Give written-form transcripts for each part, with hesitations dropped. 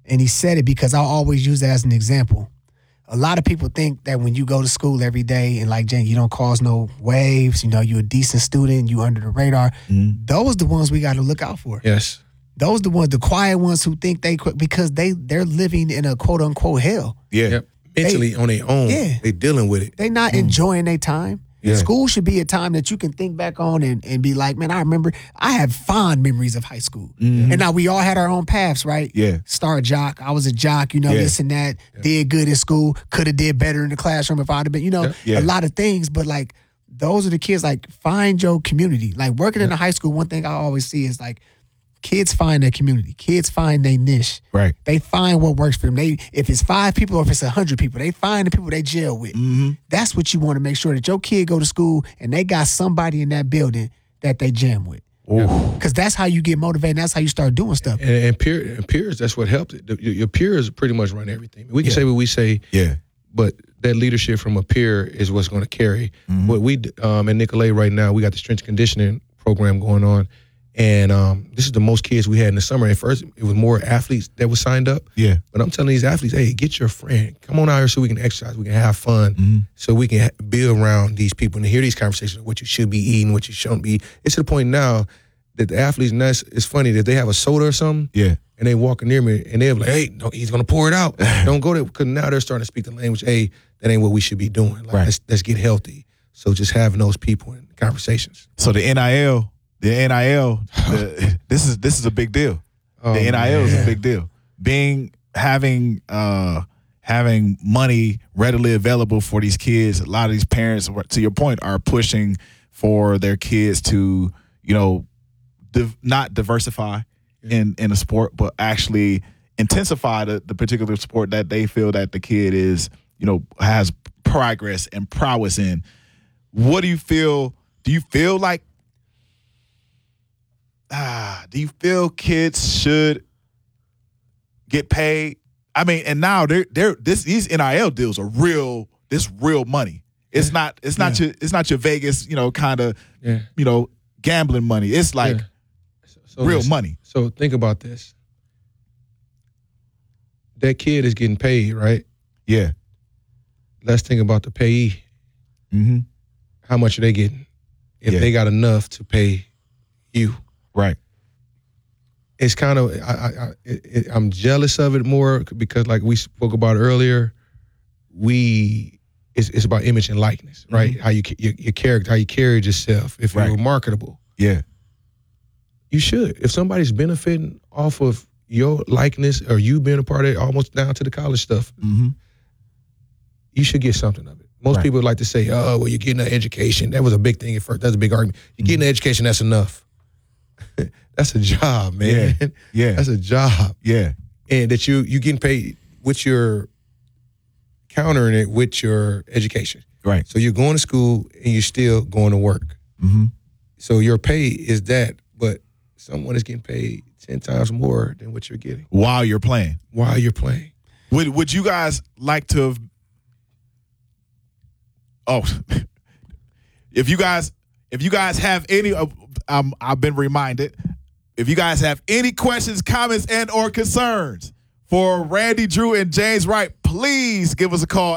And he said it because I always use that as an example. A lot of people think that when you go to school every day and like Jane, you don't cause no waves, you're a decent student, you under the radar. Mm-hmm. Those the ones we got to look out for. Yes. Those the ones, the quiet ones who think because they're living in a quote unquote hell. Yeah. Yep. Mentally on their own. Yeah. They dealing with it. They not enjoying their time. Yeah. School should be a time that you can think back on and be like, man, I remember I have fond memories of high school. Mm-hmm. And now we all had our own paths, right? Yeah. Star jock. I was a jock, this and that. Yeah. Did good in school. Could have did better in the classroom if I'd have been, a lot of things. But like, those are the kids, like, find your community. Like, working in a high school, one thing I always see is like, kids find their community. Kids find their niche. Right. They find what works for them. If it's 5 people or if it's 100 people, they find the people they gel with. Mm-hmm. That's what you want to make sure that your kid go to school and they got somebody in that building that they jam with. Because that's how you get motivated. That's how you start doing stuff. And peers, that's what helps it. Your peers pretty much run everything. We can say what we say. Yeah. But that leadership from a peer is what's going to carry. Mm-hmm. What we in Nicolet right now, we got the strength conditioning program going on. And this is the most kids we had in the summer. At first, it was more athletes that were signed up. Yeah. But I'm telling these athletes, hey, get your friend. Come on out here so we can exercise. We can have fun. So we can be around these people and hear these conversations, what you should be eating, what you shouldn't be. It's to the point now that the athletes, and it's funny that they have a soda or something. Yeah. And they walking near me and they're like, hey, no, he's going to pour it out. Don't go there. Because now they're starting to speak the language. Hey, that ain't what we should be doing. Like, let's get healthy. So just having those people in conversations. So the NIL, this is a big deal. The NIL is a big deal. Having money readily available for these kids. A lot of these parents, to your point, are pushing for their kids to, not diversify in a sport, but actually intensify the particular sport that they feel that the kid is, has progress and prowess in. What do you feel? Do you feel like? Do you feel kids should get paid? I mean, and now these NIL deals are real. This real money. It's not your Vegas, kind of, gambling money. It's like real money. So think about this. That kid is getting paid, right? Yeah. Let's think about the payee. Mm-hmm. How much are they getting? If they got enough to pay you. Right. It's kind of, I'm jealous of it more because like we spoke about earlier, it's about image and likeness, right? Mm-hmm. How your character, how you carry yourself. If you're marketable. Yeah. You should. If somebody's benefiting off of your likeness or you being a part of it, almost down to the college stuff, you should get something of it. Most people like to say, oh, well, you're getting an education. That was a big thing at first. That's a big argument. You're getting an education, that's enough. That's a job, man. Yeah. That's a job. Yeah. And that you getting paid with your countering it with your education. Right. So you're going to school and you're still going to work. Mm-hmm. So your pay is that, but someone is getting paid 10 times more than what you're getting. While you're playing. Would you guys like to have if you guys have any I've been reminded, if you guys have any questions, comments, and or concerns for Randy Drew and James Wright, please give us a call,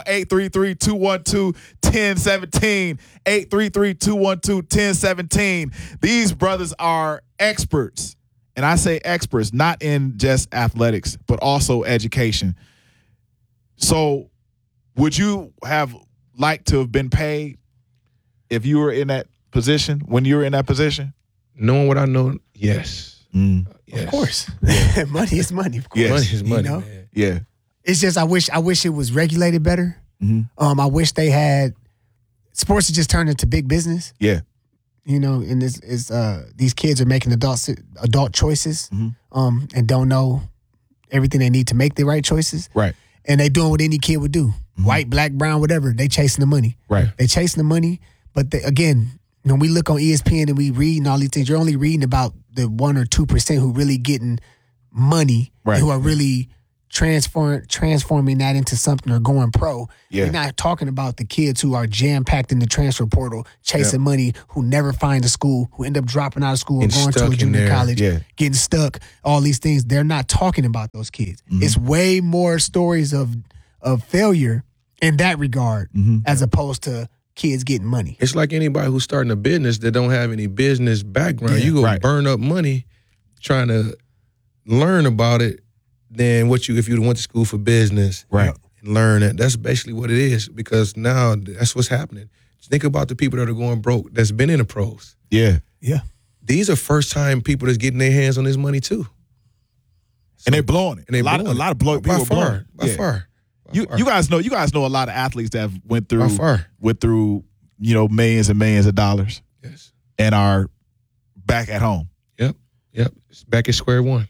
833-212-1017, 833-212-1017. These brothers are experts, and I say experts, not in just athletics, but also education. So would you have liked to have been paid if you were in that position, when you were in that position? Knowing what I know, yes. Yes. Of course. Yeah. Money is money, of course. Yes. Money is money, man. Yeah. It's just I wish it was regulated better. Mm-hmm. I wish they had sports has just turned into big business. Yeah. And these kids are making adult choices, and don't know everything they need to make the right choices. Right. And they doing what any kid would do. Mm-hmm. White, black, brown, whatever. They chasing the money. Right. They chasing the money. But again, when we look on ESPN and we read and all these things, you're only reading about the 1 or 2% who really getting money, right, who are really transforming that into something or going pro. Yeah. We're not talking about the kids who are jam-packed in the transfer portal, chasing money, who never find a school, who end up dropping out of school and going to a junior college, getting stuck, all these things. They're not talking about those kids. Mm-hmm. It's way more stories of failure in that regard as opposed to kids getting money. It's like anybody who's starting a business that don't have any business background. You go burn up money trying to learn about it than if you went to school for business and learn it. That's basically what it is, because now that's what's happening. Think about the people that are going broke that's been in the pros. Yeah. Yeah. These are first-time people that's getting their hands on this money too. So, and they're blowing it. And a lot of people are blowing it. By far. You guys know a lot of athletes that have went through millions and millions of dollars. Yes. And are back at home. Yep. It's back at square one.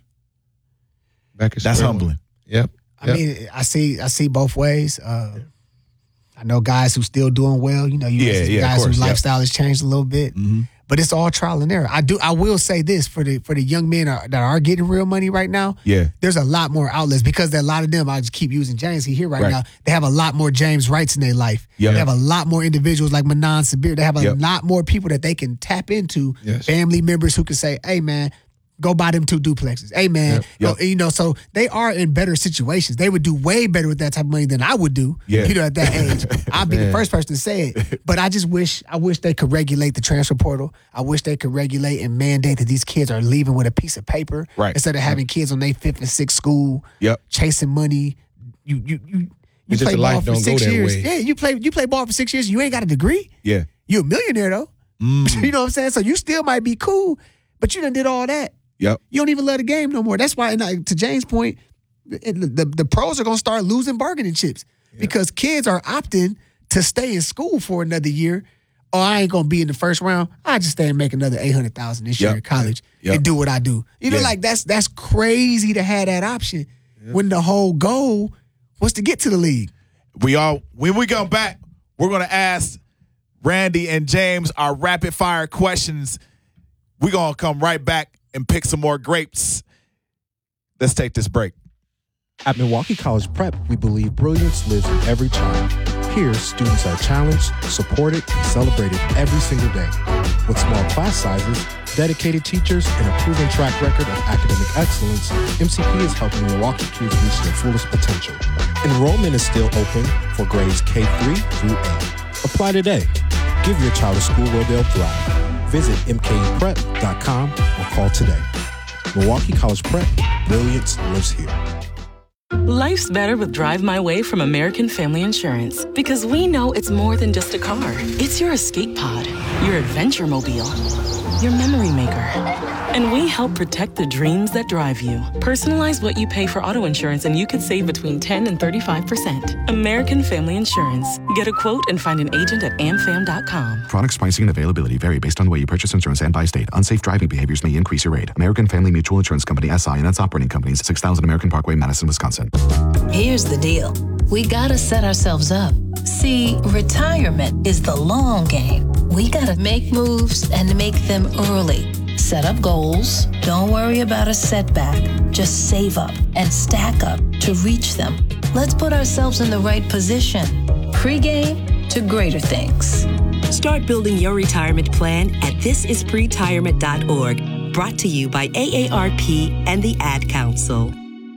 That's humbling. Yep. I mean, I see both ways. I know guys who still doing well. Guys whose lifestyle has changed a little bit. Mm-hmm. But it's all trial and error. I will say this for the young men that are getting real money right now. Yeah, there's a lot more outlets, because a lot of them, I just keep using James here right now. They have a lot more James Wrights in their life. Yep. They have a lot more individuals like Manan Sabir. They have a lot more people that they can tap into. Yes. Family members who can say, "Hey man, go buy them 2 duplexes. Hey man, so they are in better situations. They would do way better with that type of money than I would do. Yeah. At that age, I'd be the first person to say it. But I just wish they could regulate the transfer portal. I wish they could regulate and mandate that these kids are leaving with a piece of paper instead of having kids on their 5th and 6th school chasing money. You play ball for 6 years. Yeah, you play ball for 6 years. You ain't got a degree. Yeah, you're a millionaire though. You know what I'm saying? So you still might be cool, but you done did all that. Yep. You don't even love the game no more. That's why, to James' point, the pros are going to start losing bargaining chips because kids are opting to stay in school for another year. Oh, I ain't going to be in the first round. I just stay and make another $800,000 this year in college and do what I do. That's crazy to have that option when the whole goal was to get to the league. When we come back, we're going to ask Randy and James our rapid fire questions. We're going to come right back and pick some more grapes. Let's take this break. At Milwaukee College Prep, we believe brilliance lives in every child. Here, students are challenged, supported, and celebrated every single day. With small class sizes, dedicated teachers, and a proven track record of academic excellence, MCP is helping Milwaukee kids reach their fullest potential. Enrollment is still open for grades K-3 through 8. Apply today. Give your child a school where they'll thrive. Visit mkeprep.com or call today. Milwaukee College Prep, brilliance lives here. Life's better with Drive My Way from American Family Insurance, because we know it's more than just a car. It's your escape pod, your adventure mobile, your memory maker. And we help protect the dreams that drive you. Personalize what you pay for auto insurance and you could save between 10 and 35%. American Family Insurance. Get a quote and find an agent at amfam.com. Products, pricing, and availability vary based on the way you purchase insurance and by state. Unsafe driving behaviors may increase your rate. American Family Mutual Insurance Company, SI, and its operating companies, 6000 American Parkway, Madison, Wisconsin. Here's the deal. We gotta set ourselves up. See, retirement is the long game. We gotta make moves and make them early. Set up goals. Don't worry about a setback. Just save up and stack up to reach them. Let's put ourselves in the right position. Pre-game to greater things. Start building your retirement plan at thisispretirement.org. Brought to you by AARP and the Ad Council.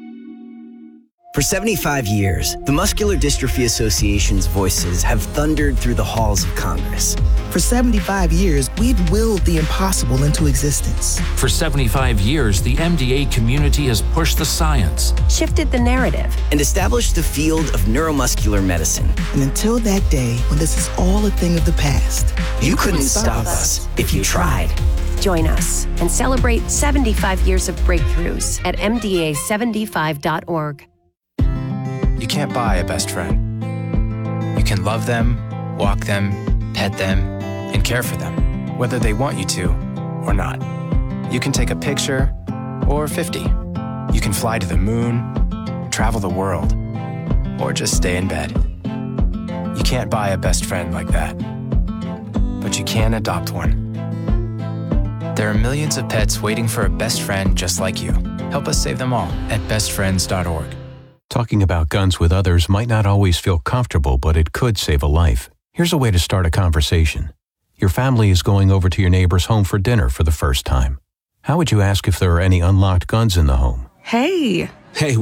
For 75 years, the Muscular Dystrophy Association's voices have thundered through the halls of Congress. For 75 years, we've willed the impossible into existence. For 75 years, the MDA community has pushed the science, shifted the narrative, and established the field of neuromuscular medicine. And until that day, when this is all a thing of the past, you couldn't stop us if you tried. Join us and celebrate 75 years of breakthroughs at MDA75.org. You can't buy a best friend. You can love them, walk them, pet them, and care for them, whether they want you to or not. You can take a picture or 50. You can fly to the moon, travel the world, or just stay in bed. You can't buy a best friend like that, but you can adopt one. There are millions of pets waiting for a best friend just like you. Help us save them all at bestfriends.org. Talking about guns with others might not always feel comfortable, but it could save a life. Here's a way to start a conversation. Your family is going over to your neighbor's home for dinner for the first time. How would you ask if there are any unlocked guns in the home? Hey. Hey,